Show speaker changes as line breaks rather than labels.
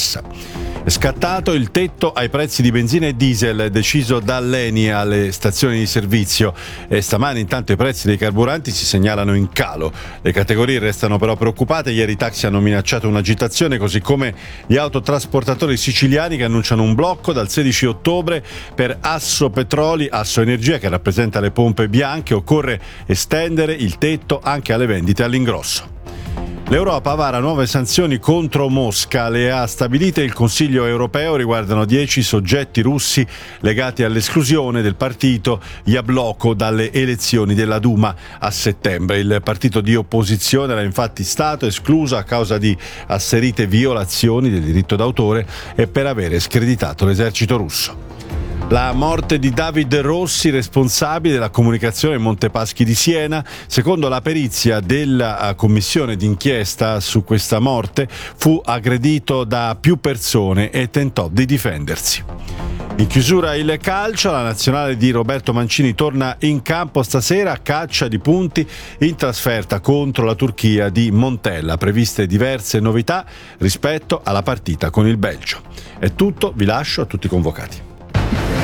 successa. È scattato il tetto ai prezzi di benzina e diesel deciso dall'ENI alle stazioni di servizio e stamani intanto i prezzi dei carburanti si segnalano in calo. Le categorie restano però preoccupate. Ieri i taxi hanno minacciato un'agitazione, così come gli autotrasportatori siciliani che annunciano un blocco dal 16 ottobre per Asso Petroli, Asso Energia, che rappresenta le pompe bianche. Occorre estendere il tetto anche alle vendite all'ingrosso. L'Europa vara nuove sanzioni contro Mosca. Le ha stabilite il Consiglio europeo, riguardano 10 soggetti russi legati all'esclusione del partito Yabloko dalle elezioni della Duma a settembre. Il partito di opposizione era infatti stato escluso a causa di asserite violazioni del diritto d'autore e per avere screditato l'esercito russo. La morte di David Rossi, responsabile della comunicazione Montepaschi di Siena. Secondo la perizia della commissione d'inchiesta su questa morte, fu aggredito da più persone e tentò di difendersi. In chiusura il calcio, la nazionale di Roberto Mancini torna in campo stasera a caccia di punti in trasferta contro la Turchia di Montella. Previste diverse novità rispetto alla partita con il Belgio. È tutto, vi lascio a tutti i convocati.